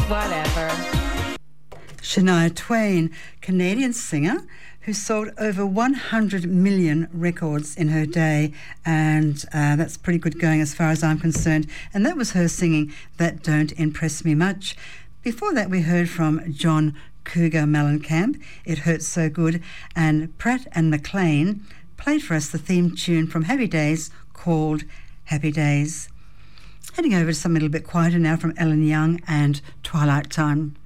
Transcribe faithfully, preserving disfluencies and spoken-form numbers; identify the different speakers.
Speaker 1: Whatever.
Speaker 2: Shania Twain, Canadian singer who sold over one hundred million records in her day, and uh, that's pretty good going as far as I'm concerned. And that was her singing That Don't Impress Me Much. Before that, we heard from John Cougar Mellencamp, It Hurts So Good, and Pratt and McLean played for us the theme tune from Happy Days called Happy Days. Heading over to something a little bit quieter now from Ellen Young and Twilight Time.